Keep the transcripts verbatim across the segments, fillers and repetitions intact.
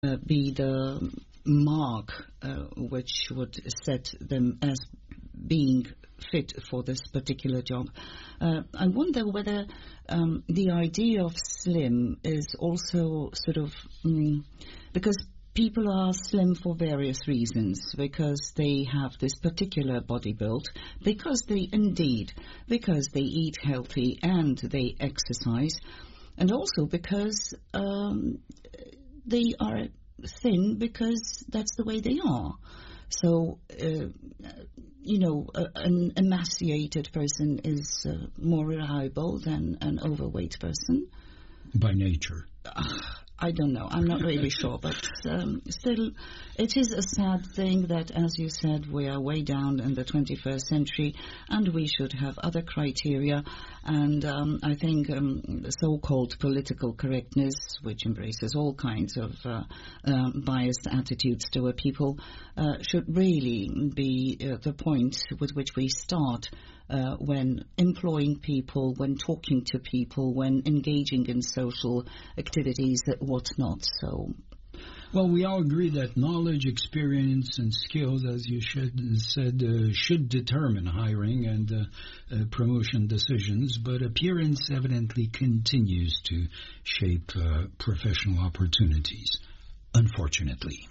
uh, be the mark uh, which would set them as being fit for this particular job. Uh, I wonder whether um, the idea of slim is also sort of mm, because people are slim for various reasons, because they have this particular body build, because they indeed, because they eat healthy and they exercise, and also because um, they are thin because that's the way they are. So, uh, you know, a, an emaciated person is uh, more reliable than an overweight person. By nature. Uh, I don't know. I'm not really sure. But um, still, it is a sad thing that, as you said, we are way down in the twenty-first century and we should have other criteria. And um, I think um, the so-called political correctness, which embraces all kinds of uh, um, biased attitudes toward people, uh, should really be uh, the point with which we start Uh, when employing people, when talking to people, when engaging in social activities, whatnot. So, well, we all agree that knowledge, experience, and skills, as you should, said, uh, should determine hiring and uh, uh, promotion decisions, but appearance evidently continues to shape uh, professional opportunities, unfortunately.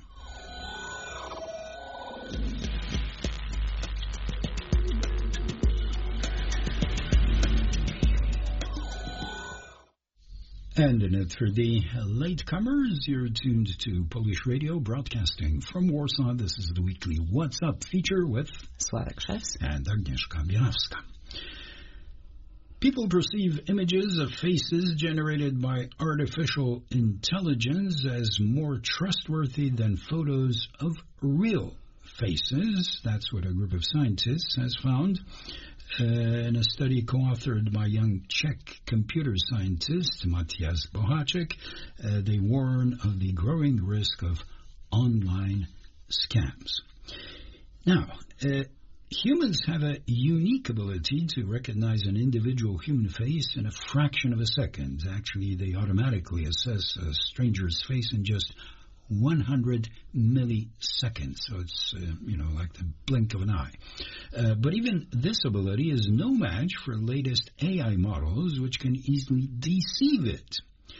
And in it for the latecomers, you're tuned to Polish Radio, broadcasting from Warsaw. This is the weekly What's Up feature with Sławek Szewski and Agnieszka Bielawska. People perceive images of faces generated by artificial intelligence as more trustworthy than photos of real faces. That's what a group of scientists has found. Uh, in a study co-authored by young Czech computer scientist Matthias Bohacek, uh, they warn of the growing risk of online scams. Now, uh, humans have a unique ability to recognize an individual human face in a fraction of a second. Actually, they automatically assess a stranger's face in just one hundred milliseconds, so it's, uh, you know, like the blink of an eye. Uh, but even this ability is no match for latest A I models, which can easily deceive it.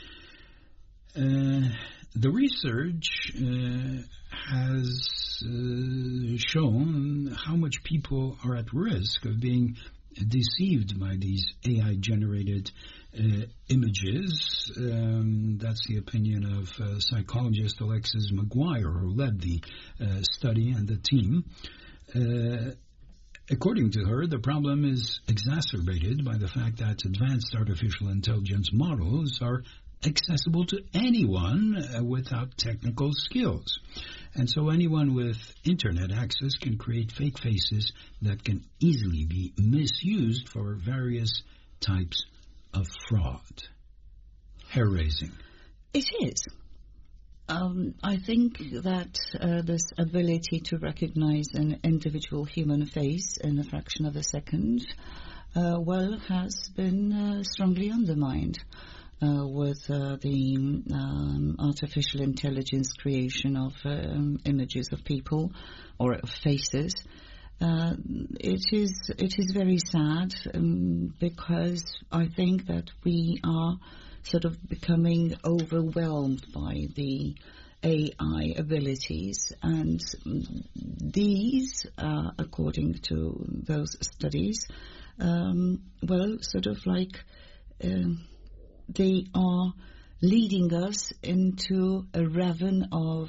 Uh, the research uh, has uh, shown how much people are at risk of being deceived by these A I-generated uh, images. Um, that's the opinion of uh, psychologist Alexis McGuire, who led the uh, study and the team. Uh, according to her, the problem is exacerbated by the fact that advanced artificial intelligence models are accessible to anyone uh, without technical skills. And so anyone with internet access can create fake faces that can easily be misused for various types of fraud. Hair-raising. It is. Um, I think that uh, this ability to recognize an individual human face in a fraction of a second, uh, well, has been uh, strongly undermined. Uh, with uh, the um, artificial intelligence creation of um, images of people or of faces. Uh, it is it is very sad um, because I think that we are sort of becoming overwhelmed by the A I abilities, and these, uh, according to those studies, um, well, sort of like uh, they are leading us into a ravine of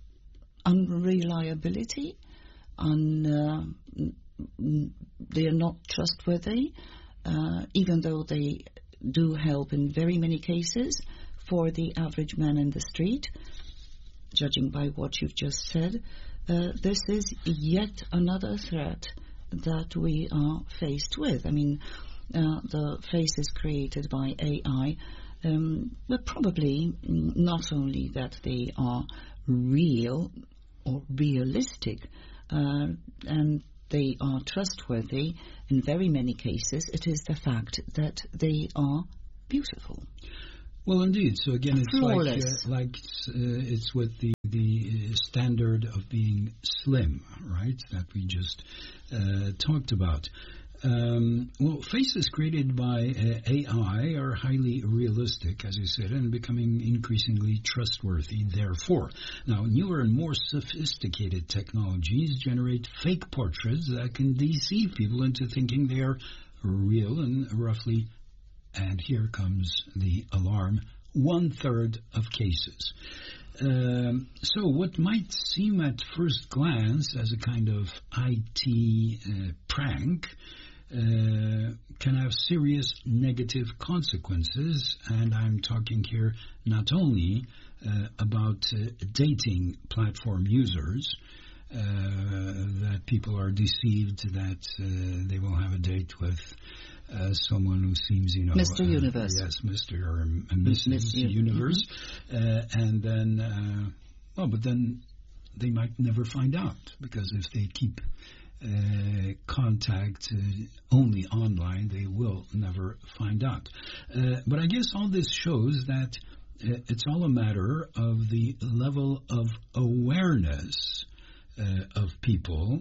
unreliability, and uh, they are not trustworthy, uh, even though they do help in very many cases for the average man in the street. Judging by what you've just said, uh, this is yet another threat that we are faced with. I mean, uh, the faces created by A I, um, but probably not only that they are real or realistic, uh, and they are trustworthy in very many cases, it is the fact that they are beautiful. Well, indeed. So again, it's Flawless. like uh, like uh, it's with the the standard of being slim, right, that we just uh, talked about. Um, well, faces created by uh, A I are highly realistic, as you said, and becoming increasingly trustworthy, therefore. Now, newer and more sophisticated technologies generate fake portraits that can deceive people into thinking they are real in roughly, and here comes the alarm, one-third of cases. Um, so what might seem at first glance as a kind of I T uh, prank uh, can have serious negative consequences, and I'm talking here not only uh, about uh, dating platform users, uh, that people are deceived that uh, they will have a date with Uh, someone who seems, you know... Mister Uh, Universe. Yes, Mister or Missus Miss Universe. Mm-hmm. uh, and then, uh, well, but then they might never find out, because if they keep uh, contact uh, only online, they will never find out. Uh, but I guess all this shows that uh, it's all a matter of the level of awareness uh, of people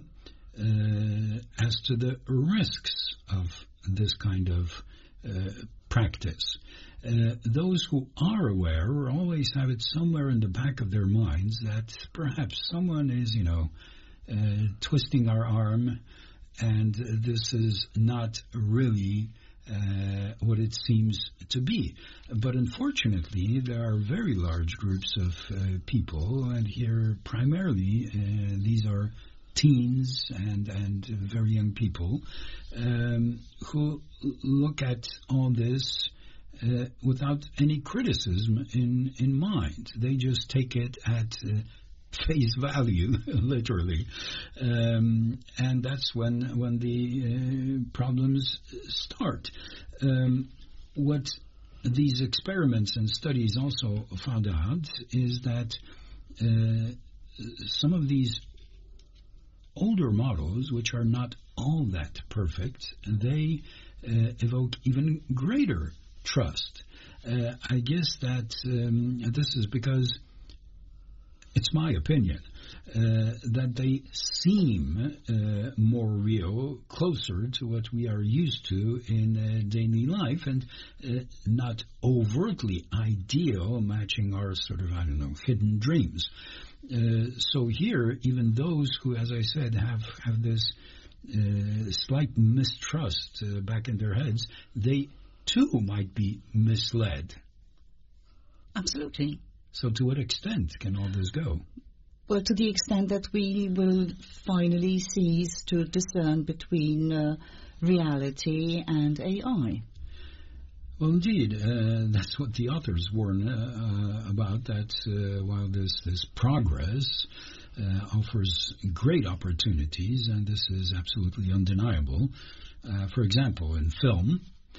uh, as to the risks of this kind of uh, practice. Uh, those who are aware will always have it somewhere in the back of their minds that perhaps someone is, you know, uh, twisting our arm, and this is not really uh, what it seems to be. But unfortunately, there are very large groups of uh, people, and here primarily uh, these are teens and, and very young people um, who look at all this uh, without any criticism in, in mind. They just take it at uh, face value, literally. Um, and that's when, when the uh, problems start. Um, what these experiments and studies also found out is that uh, some of these older models, which are not all that perfect, they uh, evoke even greater trust. Uh, I guess that um, this is because, it's my opinion, uh, that they seem uh, more real, closer to what we are used to in uh, daily life, and uh, not overtly ideal, matching our sort of, I don't know, hidden dreams. Uh, so here, even those who, as I said, have, have this uh, slight mistrust uh, back in their heads, they too might be misled. Absolutely. So to what extent can all this go? Well, to the extent that we will finally cease to discern between uh, reality and A I. Well, indeed, uh, that's what the authors warn uh, about, that uh, while this, this progress uh, offers great opportunities, and this is absolutely undeniable. Uh, for example, in film,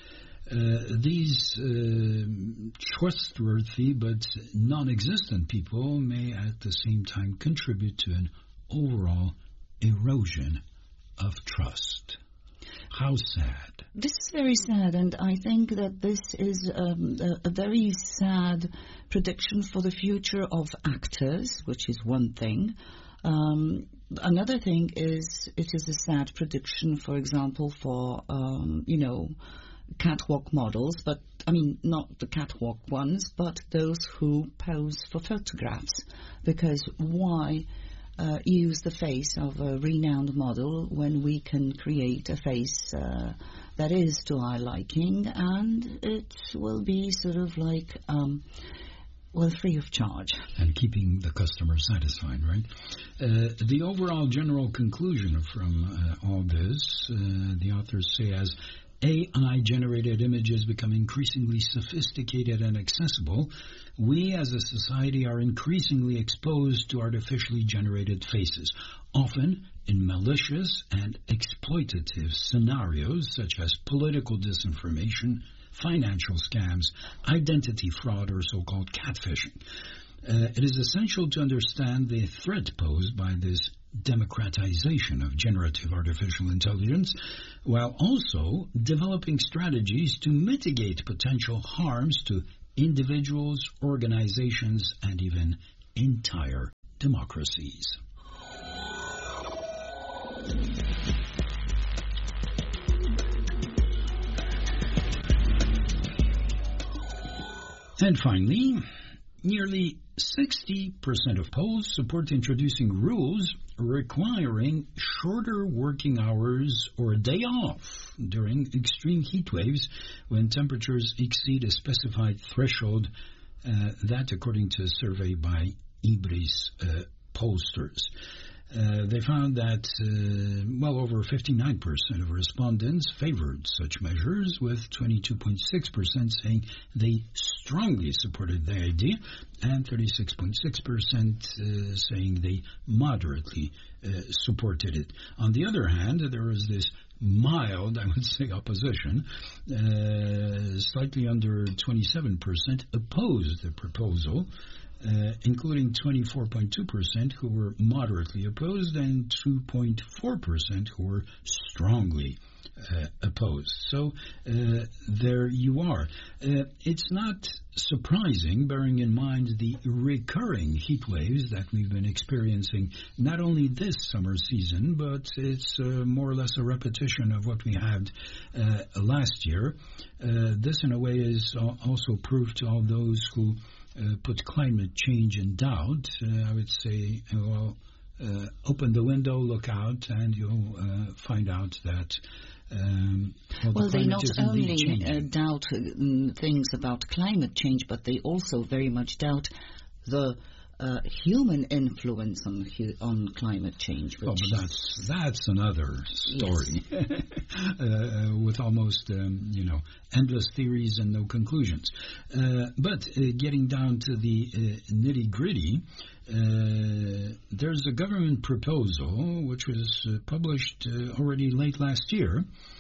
uh, these uh, trustworthy but non-existent people may at the same time contribute to an overall erosion of trust. How sad. This is very sad, and I think that this is um, a, a very sad prediction for the future of actors, which is one thing. Um, another thing is it is a sad prediction, for example, for, um, you know, catwalk models, but, I mean, not the catwalk ones, but those who pose for photographs. Because why Uh, use the face of a renowned model when we can create a face uh, that is to our liking, and it will be sort of like, um, well, free of charge. And keeping the customer satisfied, right? Uh, the overall general conclusion from uh, all this, uh, the authors say, as A I-generated images become increasingly sophisticated and accessible, we as a society are increasingly exposed to artificially generated faces, often in malicious and exploitative scenarios such as political disinformation, financial scams, identity fraud, or so-called catfishing. Uh, it is essential to understand the threat posed by this democratization of generative artificial intelligence, while also developing strategies to mitigate potential harms to individuals, organizations, and even entire democracies. And finally, nearly sixty percent of Poles support introducing rules requiring shorter working hours or a day off during extreme heat waves when temperatures exceed a specified threshold. Uh, that, according to a survey by Ibris uh, pollsters. Uh, they found that uh, well over fifty-nine percent of respondents favored such measures, with twenty-two point six percent saying they strongly supported the idea, and thirty-six point six percent uh, saying they moderately uh, supported it. On the other hand, there was this mild, I would say, opposition. Uh, slightly under twenty-seven percent opposed the proposal, Uh, including twenty-four point two percent who were moderately opposed and two point four percent who were strongly uh, opposed. So uh, there you are. Uh, it's not surprising, bearing in mind the recurring heat waves that we've been experiencing, not only this summer season, but it's uh, more or less a repetition of what we had uh, last year. Uh, this, in a way, is also proof to all those who Uh, put climate change in doubt. Uh, I would say, uh, well, uh, open the window, look out, and you'll uh, find out that um, well, well the they not only uh, changing. doubt uh, things about climate change, but they also very much doubt the uh, human influence on hu- on climate change. Which Oh, but that's that's another story, yes. uh, with almost um, you know endless theories and no conclusions. Uh, but uh, getting down to the uh, nitty gritty, uh, there's a government proposal which was uh, published uh, already late last year.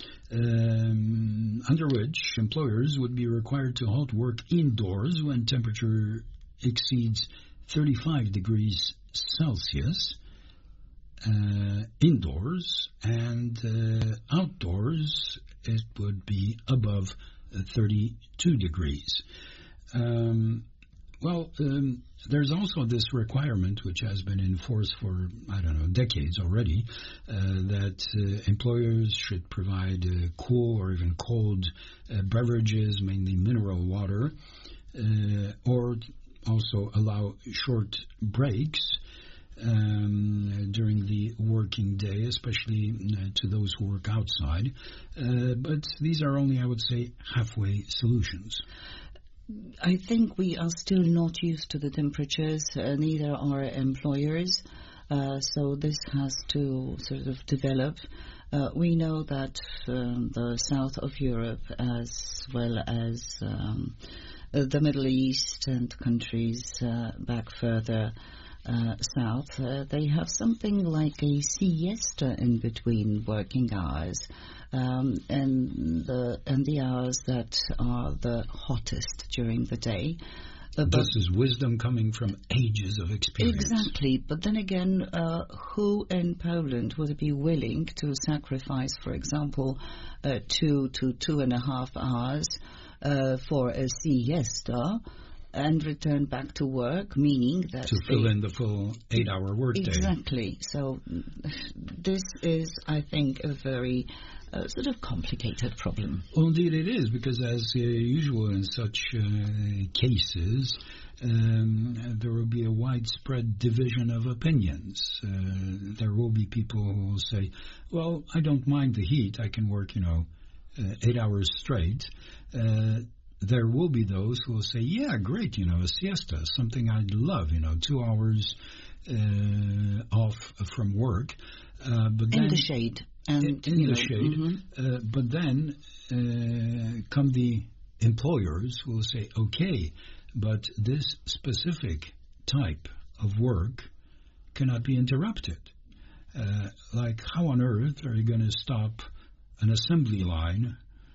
Um, under which employers would be required to halt work indoors when temperature exceeds thirty-five degrees Celsius uh, indoors, and uh, outdoors it would be above uh, thirty-two degrees. Um, well, um, there's also this requirement, which has been in force for, I don't know, decades already, uh, that uh, employers should provide uh, cool or even cold uh, beverages, mainly mineral water, uh, or also allow short breaks um, during the working day, especially uh, to those who work outside. Uh, but these are only, I would say, halfway solutions. I think we are still not used to the temperatures, uh, neither are employers, uh, so this has to sort of develop. Uh, we know that um, the south of Europe, as well as um, the Middle East and countries uh, back further uh, south, uh, they have something like a siesta in between working hours. Um, and the and the hours that are the hottest during the day. Uh, this is wisdom coming from ages of experience. Exactly. But then again, uh, who in Poland would be willing to sacrifice, for example, uh, two to two and a half hours uh, for a siesta and return back to work, meaning that to fill in the full eight-hour workday. Exactly. So this is, I think, a very uh, sort of complicated problem. Well, indeed it is, because as uh, usual in such uh, cases, um, there will be a widespread division of opinions. Uh, there will be people who will say, well, I don't mind the heat. I can work, you know, uh, eight hours straight. Uh, There will be those who will say, yeah, great, you know, a siesta, something I'd love, you know, two hours uh, off from work. Uh, but in then, the shade. And, in in the know, shade. Mm-hmm. Uh, but then uh, come the employers who will say, okay, but this specific type of work cannot be interrupted. Uh, like, how on earth are you going to stop an assembly line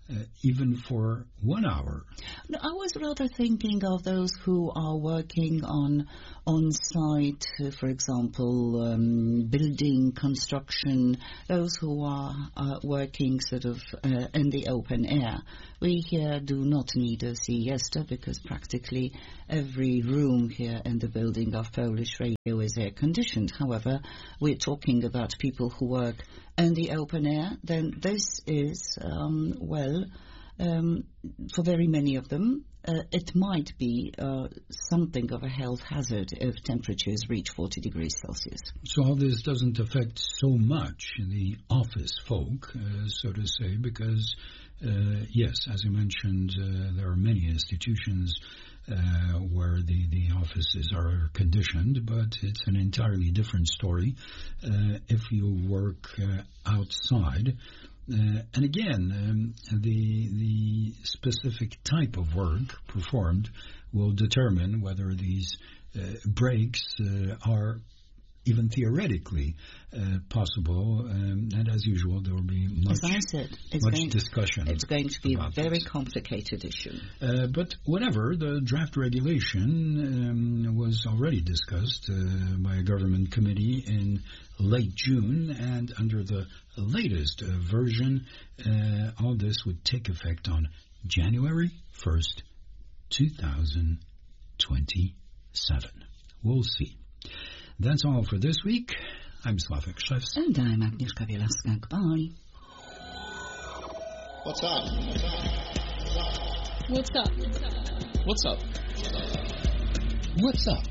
uh, even for one hour. No, I was rather thinking of those who are working on on site, uh, for example, um, building construction, those who are uh, working sort of uh, in the open air. We here do not need a siesta because practically every room here in the building of Polish Radio is air conditioned. However, we're talking about people who work in the open air. Then this is, um, well, um, for very many of them, uh, it might be uh, something of a health hazard if temperatures reach forty degrees Celsius. So all this doesn't affect so much the office folk, uh, so to say, because, uh, yes, as you mentioned, uh, there are many institutions uh, where the, the offices are conditioned, but it's an entirely different story uh, if you work uh, outside. Uh, and again, um, the the specific type of work performed will determine whether these uh, breaks uh, are even theoretically uh, possible. Um, and as usual, there will be much, as I said, it's much going, discussion. It's going to be a very this. complicated issue. Uh, but whatever, the draft regulation um, was already discussed uh, by a government committee in late June, and under the latest uh, version, uh, all this would take effect on January first, two thousand twenty-seven. We'll see. That's all for this week. I'm Slavik Szewski. And I'm Agnieszka Bielaska. Goodbye. What's up? What's up? What's up? What's up? What's up?